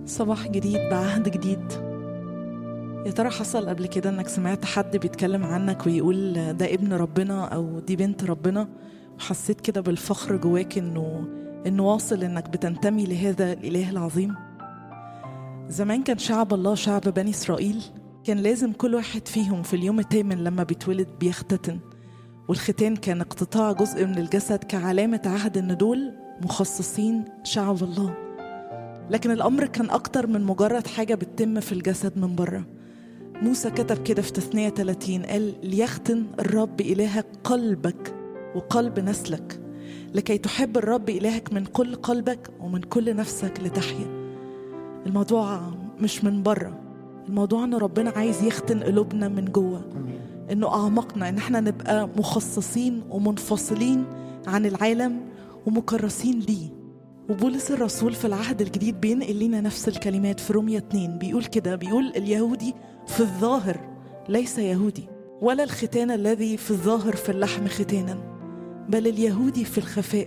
صباح جديد بعهد جديد. يا ترى حصل قبل كده انك سمعت حد بيتكلم عنك ويقول ده ابن ربنا او دي بنت ربنا، وحسيت كده بالفخر جواك انه واصل انك بتنتمي لهذا الاله العظيم؟ زمان كان شعب الله، شعب بني اسرائيل، كان لازم كل واحد فيهم في اليوم الثامن لما بيتولد بيختتن، والختان كان اقتطاع جزء من الجسد كعلامة عهد ان دول مخصصين شعب الله. لكن الأمر كان أكتر من مجرد حاجة بتتم في الجسد من بره. موسى كتب كده في تثنية 30، قال ليختن الرب إلهك قلبك وقلب نسلك، لكي تحب الرب إلهك من كل قلبك ومن كل نفسك لتحيا. الموضوع مش من بره، الموضوع أن ربنا عايز يختن قلوبنا من جوه، أنه أعمقنا، أن احنا نبقى مخصصين ومنفصلين عن العالم ومكرسين ليه. وبولس الرسول في العهد الجديد بينقل لنا نفس الكلمات في رومية 2، بيقول كده، بيقول اليهودي في الظاهر ليس يهودي، ولا الختان الذي في الظاهر في اللحم ختانا، بل اليهودي في الخفاء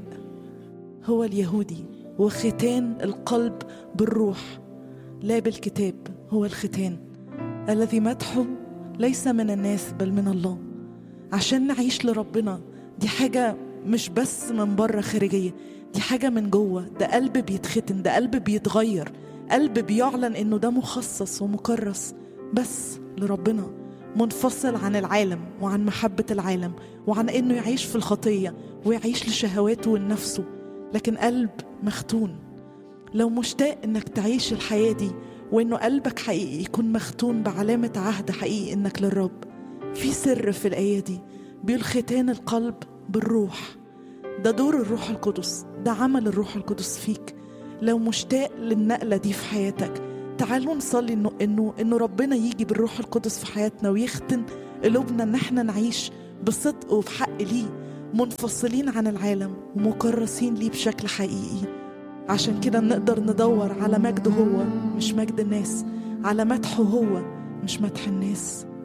هو اليهودي، وختان القلب بالروح لا بالكتاب هو الختان الذي مدحه ليس من الناس بل من الله. عشان نعيش لربنا دي حاجة مش بس من بره خارجية، دي حاجة من جوه، ده قلب بيتختن، ده قلب بيتغير، قلب بيعلن انه ده مخصص ومكرس بس لربنا، منفصل عن العالم وعن محبة العالم وعن انه يعيش في الخطية ويعيش لشهواته ونفسه، لكن قلب مختون. لو مشتاق انك تعيش الحياة دي وانه قلبك حقيقي يكون مختون بعلامة عهد حقيقي انك للرب، في سر في الآية دي، بيقول ختان القلب بالروح. ده دور الروح القدس، ده عمل الروح القدس فيك. لو مشتاق للنقلة دي في حياتك، تعالوا نصلي إنه ربنا يجي بالروح القدس في حياتنا ويختن قلوبنا، إن احنا نعيش بصدق وبحق ليه، منفصلين عن العالم ومكرسين ليه بشكل حقيقي. عشان كده نقدر ندور على مجده هو مش مجد الناس، على مدحه هو مش مدح الناس.